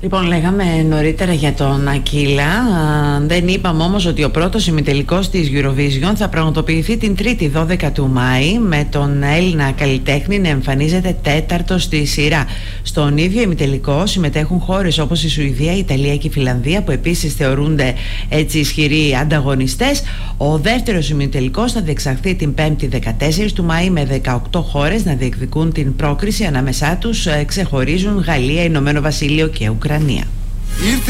Λοιπόν, λέγαμε νωρίτερα για τον Ακύλα. Δεν είπαμε όμως ότι ο πρώτος ημιτελικός της Eurovision θα πραγματοποιηθεί την 3η 12 του Μάη, με τον Έλληνα καλλιτέχνη να εμφανίζεται τέταρτος στη σειρά. Στον ίδιο ημιτελικό συμμετέχουν χώρες όπως η Σουηδία, η Ιταλία και η Φιλανδία, που επίσης θεωρούνται έτσι ισχυροί ανταγωνιστές. Ο δεύτερος ημιτελικός θα διεξαχθεί την 5η 14 του Μάη, με 18 χώρες να διεκδικούν την πρόκριση. Ανάμεσά τους ξεχωρίζουν Γαλλία, Ηνωμένο Βασίλειο και Ουκρανία.